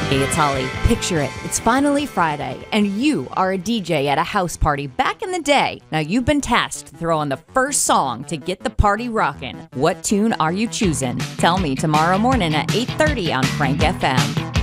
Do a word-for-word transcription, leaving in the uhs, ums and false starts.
Hey, it's Holly. Picture it. It's finally Friday, and you are a D J at a house party back in the day. Now, you've been tasked to throw on the first song to get the party rocking. What tune are you choosing? Tell me tomorrow morning at eight thirty on Frank F M.